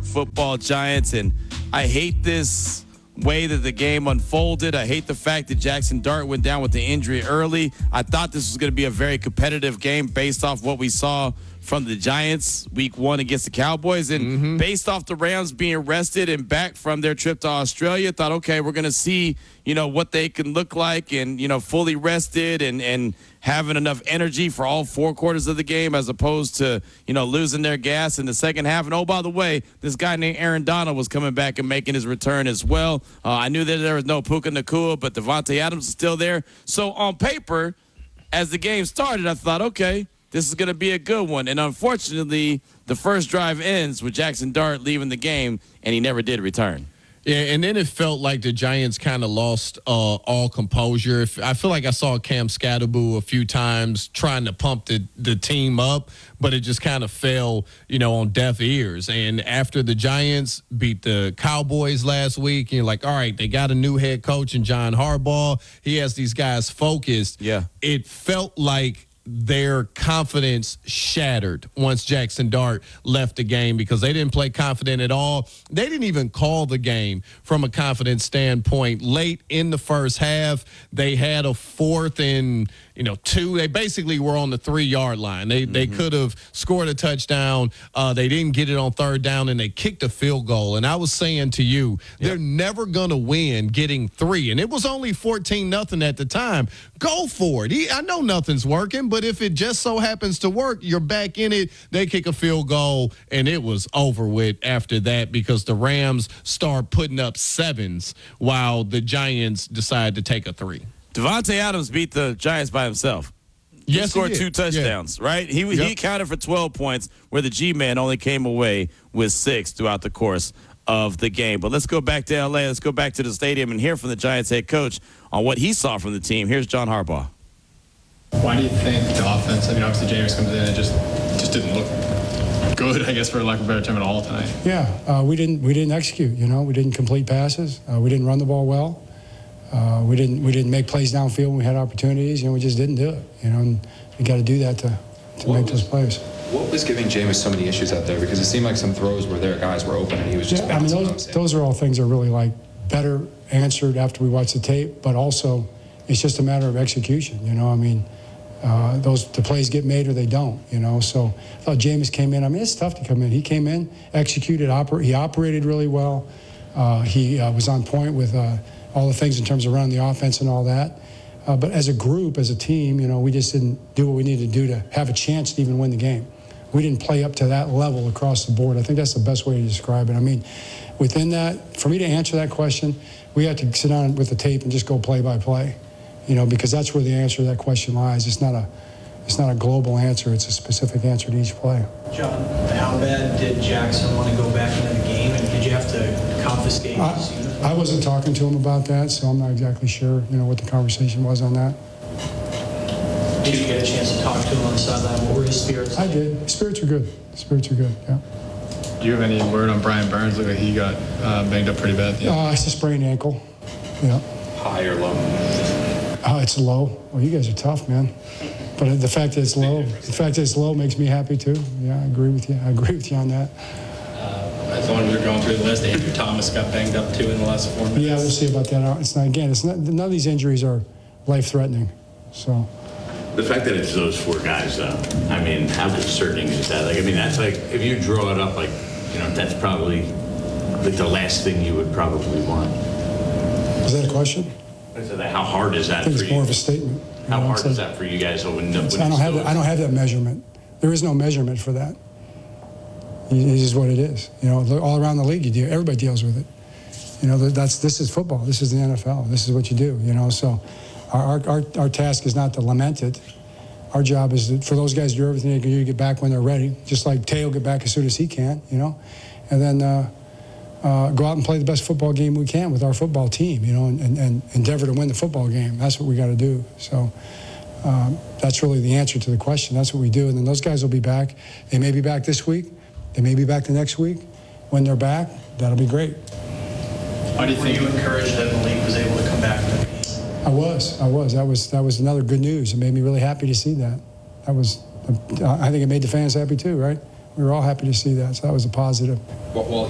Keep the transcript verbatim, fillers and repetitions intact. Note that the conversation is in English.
York Football Giants, and I hate this way that the game unfolded. I hate the fact that Jackson Dart went down with the injury early. I thought this was going to be a very competitive game based off what we saw from the Giants week one against the Cowboys. And mm-hmm. based off the Rams being rested and back from their trip to Australia, thought, okay, we're going to see, you know, what they can look like and, you know, fully rested and, and having enough energy for all four quarters of the game as opposed to, you know, losing their gas in the second half. And, oh, by the way, this guy named Aaron Donald was coming back and making his return as well. Uh, I knew that there was no Puka Nacua, but Devontae Adams is still there. So on paper, as the game started, I thought, okay, this is going to be a good one. And unfortunately, the first drive ends with Jackson Dart leaving the game, and he never did return. Yeah, and then it felt like the Giants kind of lost uh, all composure. I feel like I saw Cam Scatterboo a few times trying to pump the, the team up, but it just kind of fell, you know, on deaf ears. And after the Giants beat the Cowboys last week, you're like, all right, they got a new head coach in John Harbaugh. He has these guys focused. Yeah. It felt like their confidence shattered once Jackson Dart left the game because they didn't play confident at all. They didn't even call the game from a confidence standpoint. Late in the first half, they had a fourth and, you know, two. They basically were on the three-yard line. They mm-hmm. they could have scored a touchdown. Uh, they didn't get it on third down, and they kicked a field goal. And I was saying to you, yep. they're never going to win getting three. And it was only fourteen nothing at the time. Go for it. He, I know nothing's working, but if it just so happens to work, you're back in it. They kick a field goal, and it was over with after that because the Rams start putting up sevens while the Giants decide to take a three. Devontae Adams beat the Giants by himself. He yes, scored he two touchdowns, yeah. right? He yep. he accounted for twelve points, where the G-Man only came away with six throughout the course of the game. But let's go back to L A. Let's go back to the stadium and hear from the Giants head coach on what he saw from the team. Here's John Harbaugh. Why do you think the offense, I mean, obviously Jameis comes in and just just didn't look good, I guess, for lack of a better term, at all tonight? Yeah, uh, we didn't we didn't execute, you know. We didn't complete passes. Uh, we didn't run the ball well. Uh, we didn't we didn't make plays downfield when we had opportunities, and we just didn't do it, you know. And we got to do that to, to make those plays. What was giving Jameis so many issues out there? Because it seemed like some throws where their guys were open and he was just yeah, I mean, bouncing those, those. those are all things that are really like better answered after we watch the tape, but also it's just a matter of execution, you know. I mean, uh, those the plays get made or they don't, you know. So I thought Jameis came in. I mean, it's tough to come in. He came in, executed, oper- he operated really well. Uh, he uh, was on point with uh, all the things in terms of running the offense and all that. Uh, but as a group, as a team, you know, we just didn't do what we needed to do to have a chance to even win the game. We didn't play up to that level across the board. I think that's the best way to describe it. I mean, within that, for me to answer that question, we had to sit down with the tape and just go play by play, you know, because that's where the answer to that question lies. It's not a, it's not a global answer. It's a specific answer to each play. John, how bad did Jackson want to go back into the game, and did you have to confiscate I, his uniform? I wasn't talking to him about that, so I'm not exactly sure, you know, what the conversation was on that. Did you get a chance to talk to him on the sideline? What were his spirits I like? did. Spirits are good. Spirits are good, yeah. Do you have any word on Brian Burns? Looked like he got uh, banged up pretty bad. Yeah. Uh, it's a sprained ankle, yeah. High or low? Oh, it's low. Well, you guys are tough, man. But the fact that it's low, the fact that it's low makes me happy too. Yeah, I agree with you. I agree with you on that. Uh, as long as we were going through the list, Andrew Thomas got banged up too in the last four minutes. Yeah, we'll see about that. It's not again. It's not. None of these injuries are life-threatening. So. The fact that it's those four guys, though, I mean, how concerning is that? Like, I mean, that's like, if you draw it up, like, you know, that's probably like the last thing you would probably want. Is that a question? How hard is that I think for it's you? more of a statement. How know, hard is that for you guys? When, when I don't have that, I don't have that measurement. There is no measurement for that. It is what it is. You know, all around the league, you do. Everybody deals with it. You know, that's this is football. This is the N F L. This is what you do. You know, so our our our task is not to lament it. Our job is to, for those guys to do everything they can do to get back when they're ready. Just like Tay will get back as soon as he can. You know, and then. Uh, Uh, go out and play the best football game we can with our football team, you know, and, and, and endeavor to win the football game. That's what we got to do. So um, that's really the answer to the question. That's what we do. And then those guys will be back. They may be back this week. They may be back the next week. When they're back, that'll be great. Why do you think you encouraged that Malik was able to come back to the game? I was. I was. That was that was another good news. It made me really happy to see that. That was. I think it made the fans happy too, right? We were all happy to see that. So that was a positive. Well, well